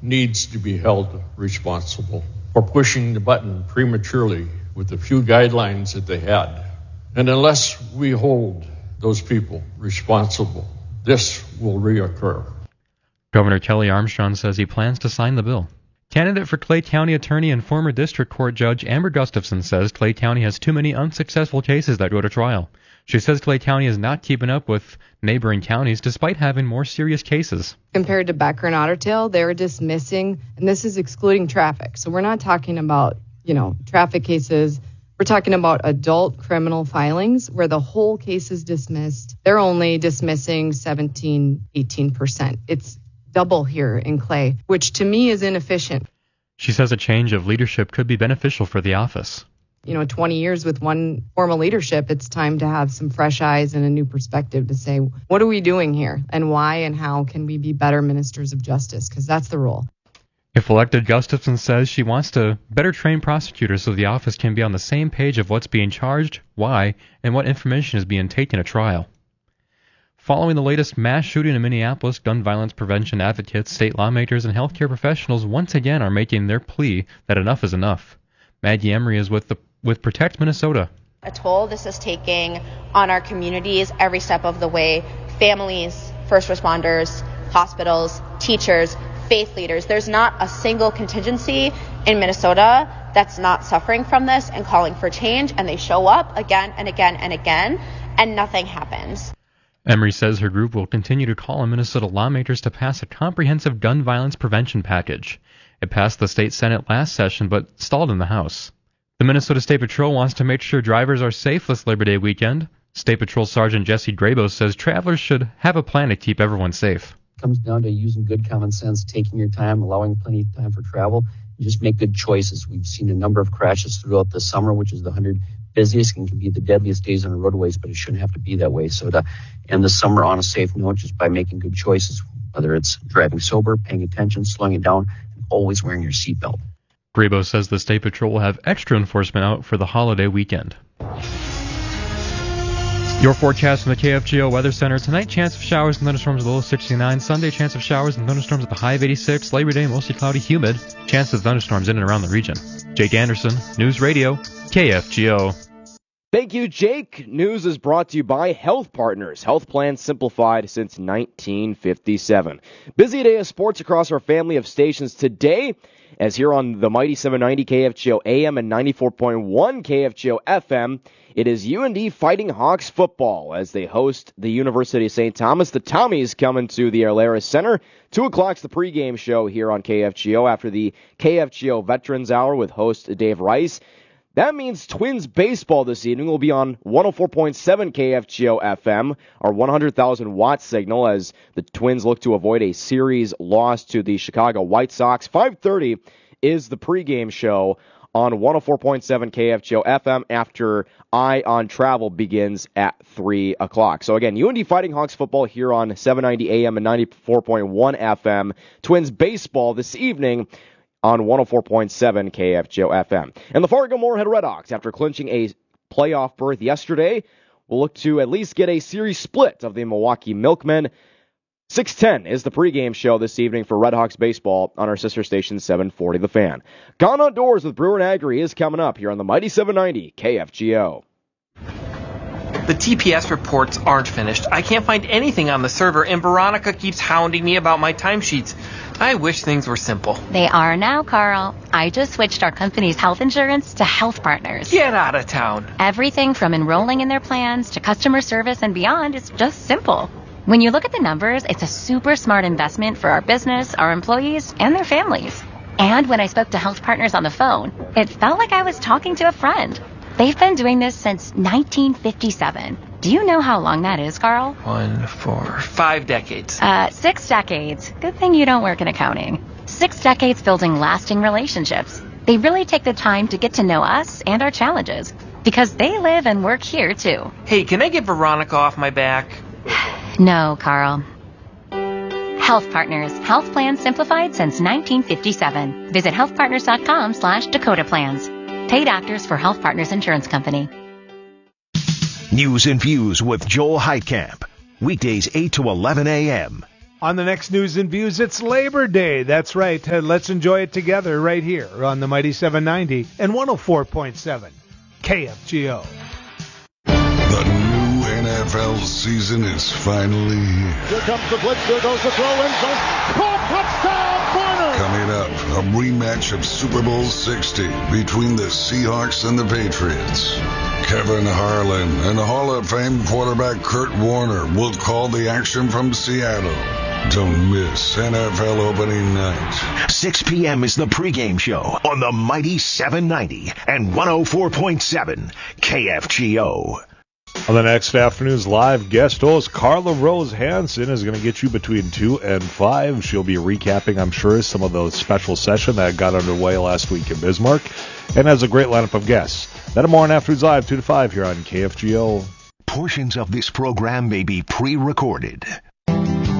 needs to be held responsible for pushing the button prematurely with the few guidelines that they had. And unless we hold those people responsible, this will reoccur. Governor Kelly Armstrong says he plans to sign the bill. Candidate for Clay County attorney and former district court judge Amber Gustafson says Clay County has too many unsuccessful cases that go to trial. She says Clay County is not keeping up with neighboring counties despite having more serious cases. Compared to Becker and Otter Tail, they're dismissing, and this is excluding traffic. So we're not talking about, traffic cases. We're talking about adult criminal filings where the whole case is dismissed. They're only dismissing 18%. It's double here in Clay, which to me is inefficient. She says a change of leadership could be beneficial for the office. 20 years with one formal leadership, it's time to have some fresh eyes and a new perspective to say, what are we doing here and why and how can we be better ministers of justice? Because that's the role. If elected, Gustafson says she wants to better train prosecutors so the office can be on the same page of what's being charged, why, and what information is being taken at trial. Following the latest mass shooting in Minneapolis, gun violence prevention advocates, state lawmakers, and healthcare professionals once again are making their plea that enough is enough. Maggie Emery is with Protect Minnesota. A toll this is taking on our communities every step of the way. Families, first responders, hospitals, teachers, faith leaders. There's not a single contingency in Minnesota that's not suffering from this and calling for change, and they show up again and again and again, and nothing happens. Emery says her group will continue to call on Minnesota lawmakers to pass a comprehensive gun violence prevention package. It passed the state Senate last session but stalled in the House. The Minnesota State Patrol wants to make sure drivers are safe this Labor Day weekend. State Patrol Sergeant Jesse Grabo says travelers should have a plan to keep everyone safe. It comes down to using good common sense, taking your time, allowing plenty of time for travel, and just make good choices. We've seen a number of crashes throughout the summer, which is the 100 busiest and can be the deadliest days on the roadways, but it shouldn't have to be that way. So to end the summer on a safe note, just by making good choices, whether it's driving sober, paying attention, slowing it down, and always wearing your seatbelt. Grabo says the State Patrol will have extra enforcement out for the holiday weekend. Your forecast from the KFGO Weather Center. Tonight, chance of showers and thunderstorms at the low 69. Sunday, chance of showers and thunderstorms at the high of 86. Labor Day, mostly cloudy, humid. Chance of thunderstorms in and around the region. Jake Anderson, News Radio, KFGO. Thank you, Jake. News is brought to you by Health Partners. Health plans simplified since 1957. Busy day of sports across our family of stations today, as here on the Mighty 790 KFGO AM and 94.1 KFGO FM, it is UND Fighting Hawks football as they host the University of St. Thomas. The Tommies coming to the Alerus Center. 2 o'clock's the pregame show here on KFGO after the KFGO Veterans Hour with host Dave Rice. That means Twins baseball this evening will be on 104.7 KFGO FM, our 100,000 watt signal, as the Twins look to avoid a series loss to the Chicago White Sox. 5:30 is the pregame show on 104.7 KFGO FM after Eye on Travel begins at 3 o'clock. So again, UND Fighting Hawks football here on 790 AM and 94.1 FM. Twins baseball this evening on 104.7 KFGO FM. And the Fargo-Moorhead Redhawks, after clinching a playoff berth yesterday, will look to at least get a series split of the Milwaukee Milkmen. 6:10 is the pregame show this evening for Redhawks baseball on our sister station 740 The Fan. Gone Outdoors with Brewer and Agri is coming up here on the Mighty 790 KFGO. The TPS reports aren't finished. I can't find anything on the server, and Veronica keeps hounding me about my timesheets. I wish things were simple. They are now, Carl. I just switched our company's health insurance to Health Partners. Get out of town. Everything from enrolling in their plans to customer service and beyond is just simple. When you look at the numbers, it's a super smart investment for our business, our employees, and their families. And when I spoke to Health Partners on the phone, it felt like I was talking to a friend. They've been doing this since 1957. Do you know how long that is, Carl? 1, 4, 5 decades. 6 decades. Good thing you don't work in accounting. 6 decades building lasting relationships. They really take the time to get to know us and our challenges, because they live and work here, too. Hey, can I get Veronica off my back? No, Carl. Health Partners. Health plans simplified since 1957. Visit healthpartners.com/Dakota Plans. Paid actors for Health Partners Insurance Company. News and Views with Joel Heitkamp. Weekdays 8 to 11 a.m. On the next News and Views, it's Labor Day. That's right. Let's enjoy it together right here on the Mighty 790 and 104.7 KFGO. The new NFL season is finally here. Here comes the blitz. There goes the throw in front. Caught, touchdown, corner. Coming up, a rematch of Super Bowl 60 between the Seahawks and the Patriots. Kevin Harlan and Hall of Fame quarterback Kurt Warner will call the action from Seattle. Don't miss NFL opening night. 6 p.m. is the pregame show on the Mighty 790 and 104.7 KFGO. On the next afternoon's live guest host, Carla Rose Hansen is going to get you between 2 and 5. She'll be recapping, I'm sure, some of the special session that got underway last week in Bismarck, and has a great lineup of guests. That and more on Afternoons Live, 2 to 5 here on KFGO. Portions of this program may be pre-recorded.